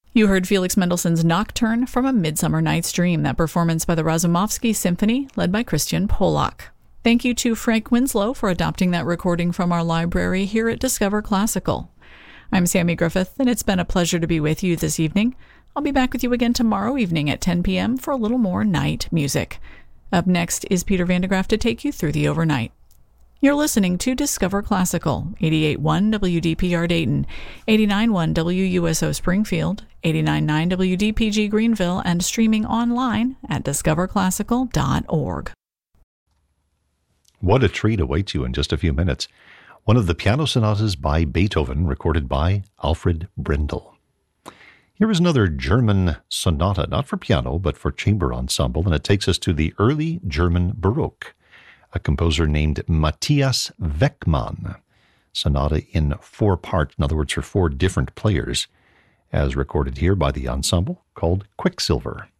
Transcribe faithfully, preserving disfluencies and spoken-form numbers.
You heard Felix Mendelssohn's Nocturne from A Midsummer Night's Dream, that performance by the Razumovsky Symphony, led by Christian Polak. Thank you to Frank Winslow for adopting that recording from our library here at Discover Classical. I'm Sammy Griffith, and it's been a pleasure to be with you this evening. I'll be back with you again tomorrow evening at ten p.m. for a little more night music. Up next is Peter Van de Graaff to take you through the overnight. You're listening to Discover Classical, eighty-eight point one W D P R Dayton, eighty-nine point one W U S O Springfield, eighty-nine point nine W D P G Greenville, and streaming online at discover classical dot org. What a treat awaits you in just a few minutes. One of the piano sonatas by Beethoven, recorded by Alfred Brendel. Here is another German sonata, not for piano, but for chamber ensemble, and it takes us to the early German Baroque. A composer named Matthias Weckmann. Sonata in four parts, in other words, for four different players, as recorded here by the ensemble called Quicksilver.